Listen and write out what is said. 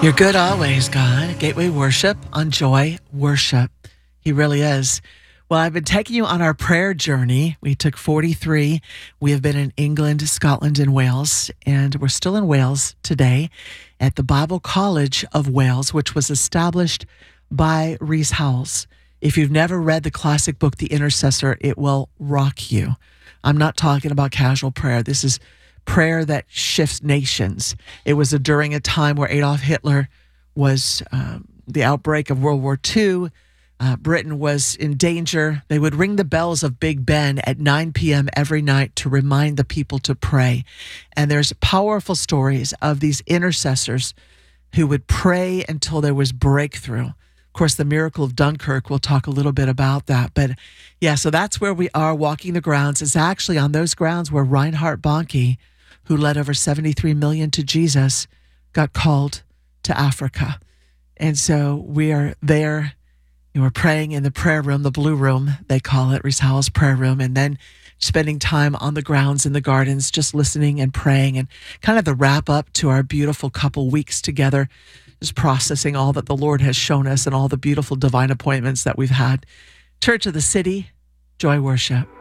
You're good always, God. Gateway Worship on Joy Worship. He really is. Well, I've been taking you on our prayer journey. We took 43. We have been in England, Scotland, and Wales, and we're still in Wales today at the Bible College of Wales, which was established by Rees Howells. If you've never read the classic book, The Intercessor, it will rock you. I'm not talking about casual prayer. This is prayer that shifts nations. It was during a time where Adolf Hitler was the outbreak of World War II. Britain was in danger. They would ring the bells of Big Ben at 9 p.m. every night to remind the people to pray. And there's powerful stories of these intercessors who would pray until there was breakthrough. Of course, the miracle of Dunkirk, we'll talk a little bit about that. But yeah, so that's where we are walking the grounds. It's actually on those grounds where Reinhard Bonnke, who led over 73 million to Jesus, got called to Africa. And so we are there. We're praying in the prayer room, the blue room, they call it, Rees Howells prayer room, and then spending time on the grounds in the gardens, just listening and praying, and kind of the wrap up to our beautiful couple weeks together, just processing all that the Lord has shown us and all the beautiful divine appointments that we've had. Church of the City, Joy Worship.